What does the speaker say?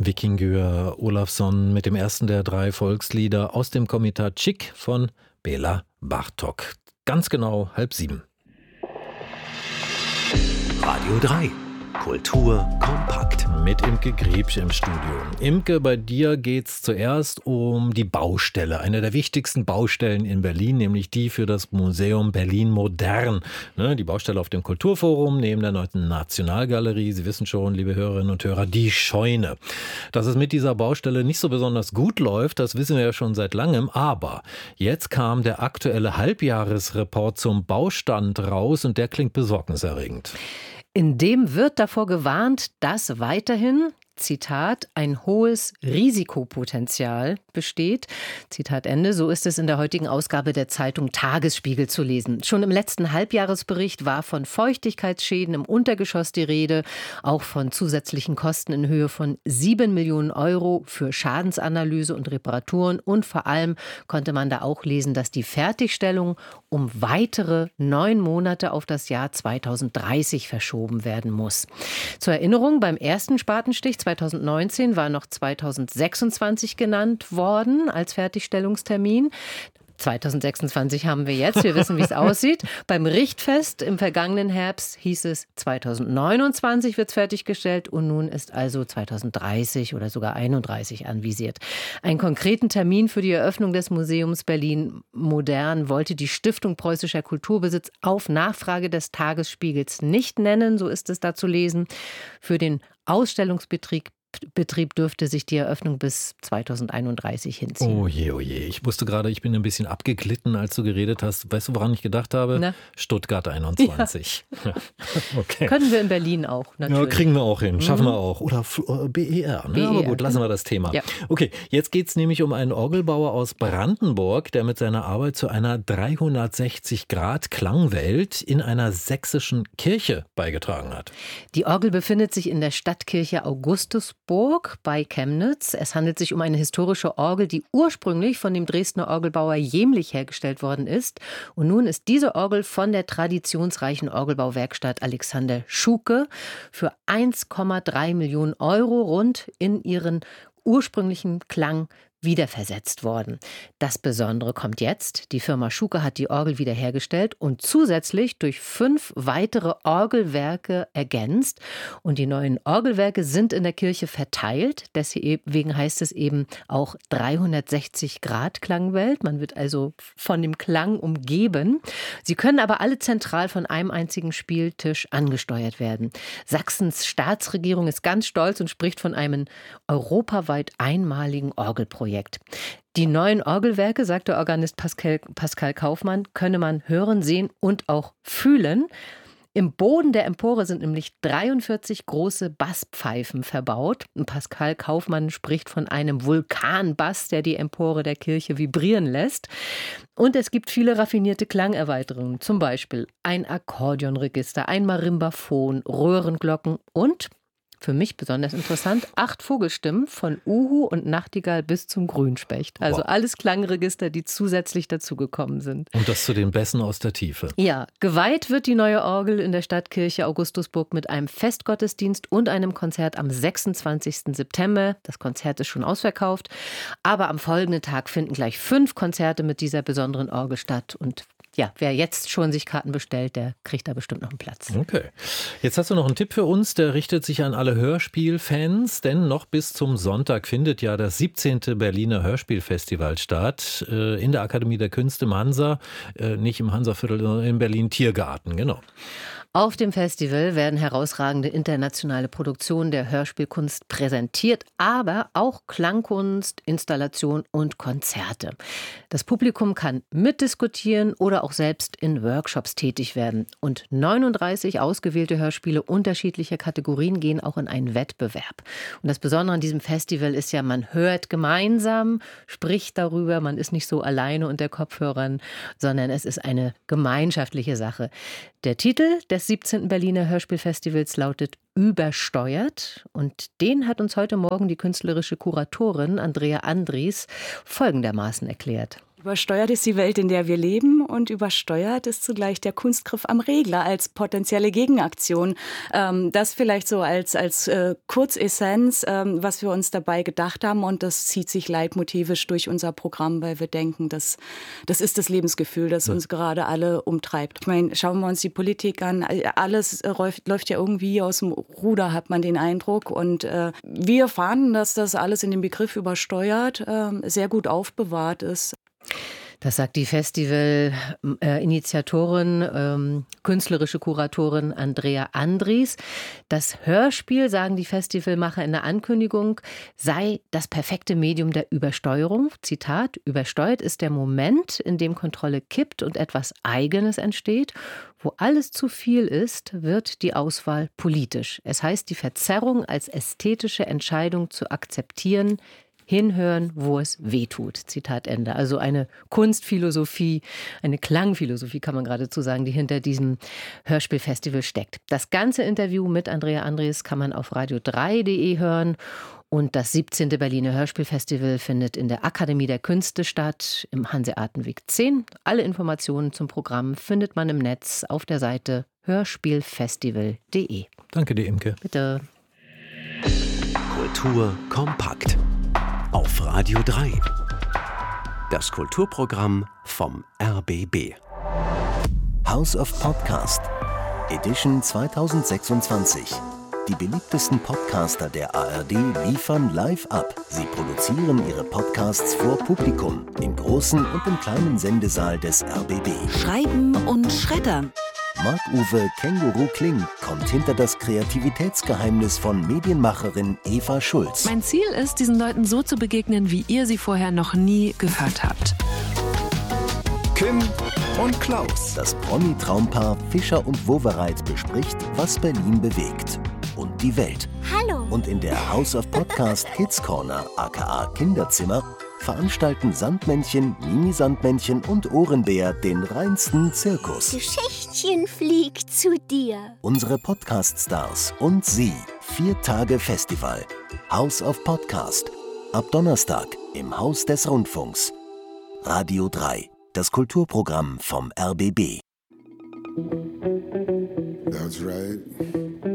Víkingur Ólafsson mit dem ersten der 3 Volkslieder aus dem Komitat Chick von Béla Bartók. Ganz genau 6:30. Radio 3. Kultur kompakt. Mit Imke Griebsch im Studio. Imke, bei dir geht's zuerst um die Baustelle, eine der wichtigsten Baustellen in Berlin, nämlich die für das Museum Berlin Modern. Die Baustelle auf dem Kulturforum neben der neuen Nationalgalerie. Sie wissen schon, liebe Hörerinnen und Hörer, die Scheune. Dass es mit dieser Baustelle nicht so besonders gut läuft, das wissen wir ja schon seit langem. Aber jetzt kam der aktuelle Halbjahresreport zum Baustand raus und der klingt besorgniserregend. In dem wird davor gewarnt, dass weiterhin, Zitat, ein hohes Risikopotenzial besteht. Zitat Ende. So ist es in der heutigen Ausgabe der Zeitung Tagesspiegel zu lesen. Schon im letzten Halbjahresbericht war von Feuchtigkeitsschäden im Untergeschoss die Rede, auch von zusätzlichen Kosten in Höhe von 7 Millionen Euro für Schadensanalyse und Reparaturen. Und vor allem konnte man da auch lesen, dass die Fertigstellung um weitere 9 Monate auf das Jahr 2030 verschoben werden muss. Zur Erinnerung, beim ersten Spatenstich 2019 war noch 2026 genannt worden als Fertigstellungstermin. 2026 haben wir jetzt, wir wissen, wie es aussieht. Beim Richtfest im vergangenen Herbst hieß es, 2029 wird es fertiggestellt und nun ist also 2030 oder sogar 31 anvisiert. Einen konkreten Termin für die Eröffnung des Museums Berlin Modern wollte die Stiftung Preußischer Kulturbesitz auf Nachfrage des Tagesspiegels nicht nennen, so ist es da zu lesen. Für den Ausstellungsbetrieb dürfte sich die Eröffnung bis 2031 hinziehen. Oh je, oh je. Ich wusste gerade, ich bin ein bisschen abgeglitten, als du geredet hast. Weißt du, woran ich gedacht habe? Na? Stuttgart 21. Ja. Okay. Können wir in Berlin auch, natürlich. Ja, kriegen wir auch hin, schaffen wir auch. Oder BER. BER. Aber gut, lassen wir das Thema. Ja. Okay, jetzt geht es nämlich um einen Orgelbauer aus Brandenburg, der mit seiner Arbeit zu einer 360-Grad-Klangwelt in einer sächsischen Kirche beigetragen hat. Die Orgel befindet sich in der Stadtkirche Augustusburg bei Chemnitz. Es handelt sich um eine historische Orgel, die ursprünglich von dem Dresdner Orgelbauer Jämlich hergestellt worden ist. Und nun ist diese Orgel von der traditionsreichen Orgelbauwerkstatt Alexander Schuke für 1,3 Millionen Euro rund in ihren ursprünglichen Klang wiederversetzt worden. Das Besondere kommt jetzt. Die Firma Schuke hat die Orgel wiederhergestellt und zusätzlich durch 5 weitere Orgelwerke ergänzt. Und die neuen Orgelwerke sind in der Kirche verteilt. Deswegen heißt es eben auch 360-Grad-Klangwelt. Man wird also von dem Klang umgeben. Sie können aber alle zentral von einem einzigen Spieltisch angesteuert werden. Sachsens Staatsregierung ist ganz stolz und spricht von einem europaweit einmaligen Orgelprojekt. Die neuen Orgelwerke, sagt der Organist Pascal Kaufmann, könne man hören, sehen und auch fühlen. Im Boden der Empore sind nämlich 43 große Basspfeifen verbaut. Und Pascal Kaufmann spricht von einem Vulkanbass, der die Empore der Kirche vibrieren lässt. Und es gibt viele raffinierte Klangerweiterungen, zum Beispiel ein Akkordeonregister, ein Marimbaphon, Röhrenglocken und für mich besonders interessant, 8 Vogelstimmen von Uhu und Nachtigall bis zum Grünspecht. Also Wow. Alles Klangregister, die zusätzlich dazugekommen sind. Und das zu den Bässen aus der Tiefe. Ja, geweiht wird die neue Orgel in der Stadtkirche Augustusburg mit einem Festgottesdienst und einem Konzert am 26. September. Das Konzert ist schon ausverkauft. Aber am folgenden Tag finden gleich 5 Konzerte mit dieser besonderen Orgel statt. Und ja, wer jetzt schon sich Karten bestellt, der kriegt da bestimmt noch einen Platz. Okay. Jetzt hast du noch einen Tipp für uns, der richtet sich an alle Hörspielfans, denn noch bis zum Sonntag findet ja das 17. Berliner Hörspielfestival statt, in der Akademie der Künste im Hansa, nicht im Hansaviertel, sondern in Berlin-Tiergarten, genau. Auf dem Festival werden herausragende internationale Produktionen der Hörspielkunst präsentiert, aber auch Klangkunst, Installation und Konzerte. Das Publikum kann mitdiskutieren oder auch selbst in Workshops tätig werden. Und 39 ausgewählte Hörspiele unterschiedlicher Kategorien gehen auch in einen Wettbewerb. Und das Besondere an diesem Festival ist ja, man hört gemeinsam, spricht darüber, man ist nicht so alleine unter Kopfhörern, sondern es ist eine gemeinschaftliche Sache. Der Titel des 17. Berliner Hörspielfestivals lautet Übersteuert und den hat uns heute Morgen die künstlerische Kuratorin Andrea Andries folgendermaßen erklärt. Übersteuert ist die Welt, in der wir leben, und übersteuert ist zugleich der Kunstgriff am Regler als potenzielle Gegenaktion. Das vielleicht so als Kurzessenz, was wir uns dabei gedacht haben, und das zieht sich leitmotivisch durch unser Programm, weil wir denken, das ist das Lebensgefühl, das uns gerade alle umtreibt. Ich meine, schauen wir uns die Politik an, alles läuft ja irgendwie aus dem Ruder, hat man den Eindruck, und wir fanden, dass das alles in dem Begriff übersteuert sehr gut aufbewahrt ist. Das sagt die Festival-Initiatorin, künstlerische Kuratorin Andrea Andries. Das Hörspiel, sagen die Festivalmacher in der Ankündigung, sei das perfekte Medium der Übersteuerung. Zitat: Übersteuert ist der Moment, in dem Kontrolle kippt und etwas Eigenes entsteht. Wo alles zu viel ist, wird die Auswahl politisch. Es heißt, die Verzerrung als ästhetische Entscheidung zu akzeptieren. Hinhören, wo es weh tut. Zitat Ende. Also eine Kunstphilosophie, eine Klangphilosophie, kann man geradezu sagen, die hinter diesem Hörspielfestival steckt. Das ganze Interview mit Andrea Andries kann man auf radio3.de hören. Und das 17. Berliner Hörspielfestival findet in der Akademie der Künste statt, im Hanseatenweg 10. Alle Informationen zum Programm findet man im Netz auf der Seite hörspielfestival.de. Danke dir, Imke. Bitte. Kultur kompakt. Auf Radio 3. Das Kulturprogramm vom RBB. House of Podcast Edition 2026. Die beliebtesten Podcaster der ARD liefern live ab. Sie produzieren ihre Podcasts vor Publikum im großen und im kleinen Sendesaal des RBB. Schreiben und schreddern. Marc-Uwe Känguru Kling kommt hinter das Kreativitätsgeheimnis von Medienmacherin Eva Schulz. Mein Ziel ist, diesen Leuten so zu begegnen, wie ihr sie vorher noch nie gehört habt. Kim und Klaus. Das Promi-Traumpaar Fischer und Wowereit bespricht, was Berlin bewegt und die Welt. Hallo. Und in der House of Podcast Kids Corner, aka Kinderzimmer, veranstalten Sandmännchen, Mini-Sandmännchen und Ohrenbär den reinsten Zirkus. Geschichtchen fliegt zu dir. Unsere Podcast-Stars und Sie. 4 Tage Festival. House of Podcast. Ab Donnerstag im Haus des Rundfunks. Radio 3. Das Kulturprogramm vom RBB. That's right.